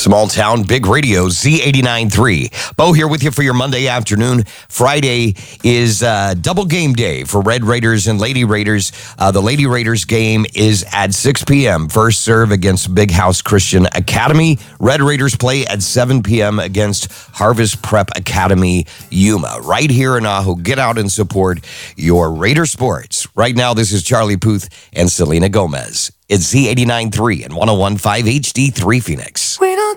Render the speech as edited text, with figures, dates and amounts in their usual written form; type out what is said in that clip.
Small town, big radio, Z89.3. Bo here with you for your Monday afternoon. Friday is double game day for Red Raiders and Lady Raiders. The Lady Raiders game is at 6 p.m. First serve against Big House Christian Academy. Red Raiders play at 7 p.m. against Harvest Prep Academy Yuma. Right here in Ajo. Get out and support your Raider sports. Right now, this is Charlie Puth and Selena Gomez. It's Z89.3 and 101.5 HD3 Phoenix.